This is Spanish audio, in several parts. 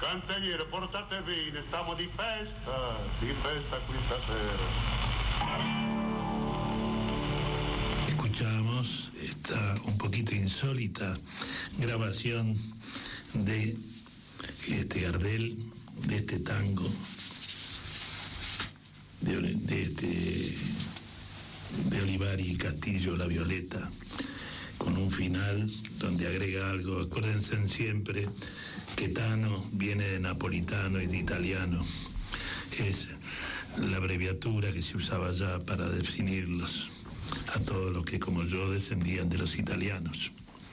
Cancelliere, portate bene, stiamo di festa qui stasera. Escuchamos esta un poquito insólita grabación de Gardel, de este tango, de Olivari y Castillo, La Violeta, con un final donde agrega algo. Acuérdense siempre que Tano viene de napolitano y de italiano. Es la abreviatura que se usaba ya para definirlos a todos los que, como yo, descendían de los italianos.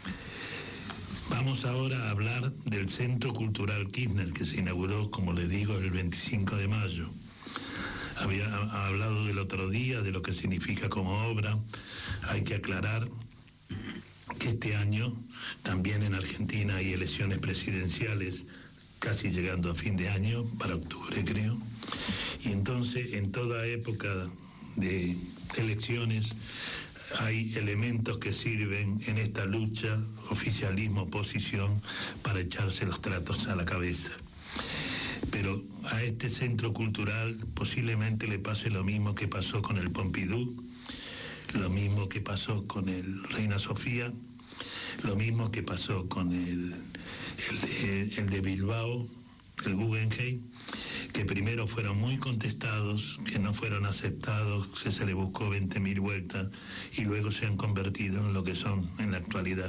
Vamos ahora a hablar del Centro Cultural Kirchner, que se inauguró, como les digo, el 25 de mayo. Había hablado del otro día de lo que significa como obra. Hay que aclarar que este año también en Argentina hay elecciones presidenciales, casi llegando a fin de año, para octubre creo, y entonces en toda época de elecciones hay elementos que sirven en esta lucha, oficialismo-oposición, para echarse los tratos a la cabeza. Pero a este centro cultural posiblemente le pase lo mismo que pasó con el Pompidou, lo mismo que pasó con el Reina Sofía, lo mismo que pasó con el de Bilbao, el Guggenheim, que primero fueron muy contestados, que no fueron aceptados, que se le buscó 20.000 vueltas y luego se han convertido en lo que son en la actualidad.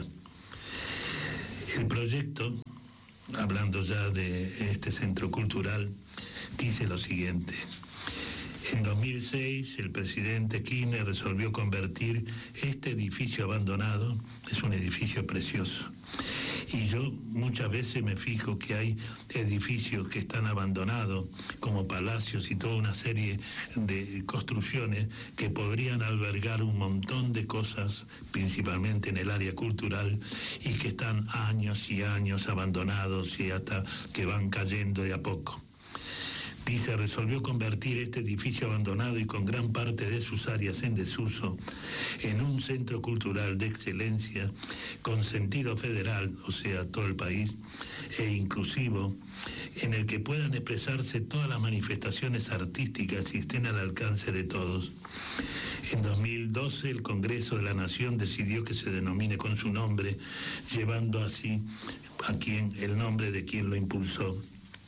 El proyecto, hablando ya de este centro cultural, dice lo siguiente. En 2006 el presidente Kirchner resolvió convertir este edificio abandonado, es un edificio precioso, y yo muchas veces me fijo que hay edificios que están abandonados, como palacios y toda una serie de construcciones que podrían albergar un montón de cosas, principalmente en el área cultural, y que están años y años abandonados y hasta que van cayendo de a poco. Dice, resolvió convertir este edificio abandonado y con gran parte de sus áreas en desuso en un centro cultural de excelencia con sentido federal, o sea, todo el país, e inclusivo, en el que puedan expresarse todas las manifestaciones artísticas y estén al alcance de todos. En 2012 el Congreso de la Nación decidió que se denomine con su nombre, llevando así el nombre de quien lo impulsó.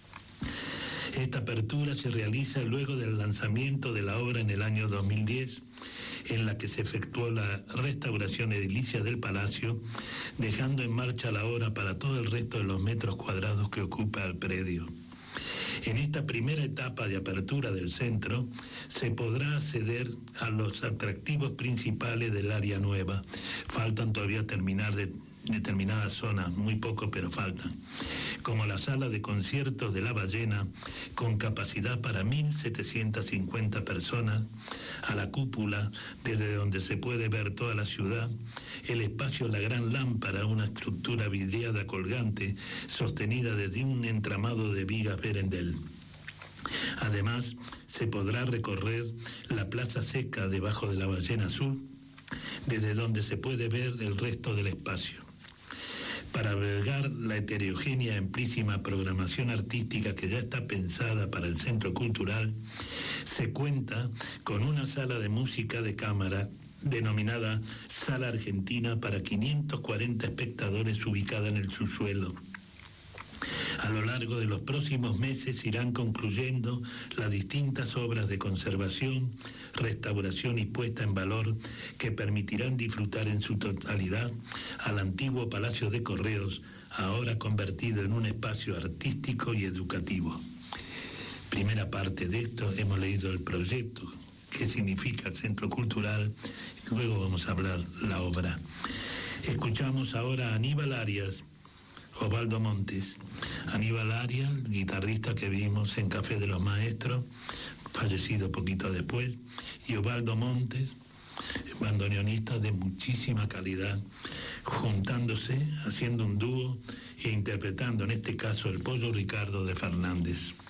Esta apertura se realiza luego del lanzamiento de la obra en el año 2010, en la que se efectuó la restauración edilicia del palacio, dejando en marcha la obra para todo el resto de los metros cuadrados que ocupa el predio. En esta primera etapa de apertura del centro, se podrá acceder a los atractivos principales del área nueva. Faltan todavía terminar de determinadas zonas, muy poco, pero faltan, como la sala de conciertos de La Ballena, con capacidad para 1.750 personas, a la cúpula, desde donde se puede ver toda la ciudad, el espacio La Gran Lámpara, una estructura vidriada colgante, sostenida desde un entramado de vigas Berendel. Además, se podrá recorrer la Plaza Seca debajo de La Ballena Azul, desde donde se puede ver el resto del espacio. Para albergar la heterogénea y amplísima programación artística que ya está pensada para el centro cultural, se cuenta con una sala de música de cámara denominada Sala Argentina para 540 espectadores ubicada en el subsuelo. A lo largo de los próximos meses irán concluyendo las distintas obras de conservación, restauración y puesta en valor que permitirán disfrutar en su totalidad al antiguo Palacio de Correos, ahora convertido en un espacio artístico y educativo. Primera parte de esto, hemos leído el proyecto, qué significa el centro cultural, luego vamos a hablar la obra. Escuchamos ahora a Aníbal Arias, Osvaldo Montes. Aníbal Arias, guitarrista que vimos en Café de los Maestros, fallecido poquito después, y Osvaldo Montes, bandoneonista de muchísima calidad, juntándose, haciendo un dúo e interpretando en este caso el Pollo Ricardo de Fernández.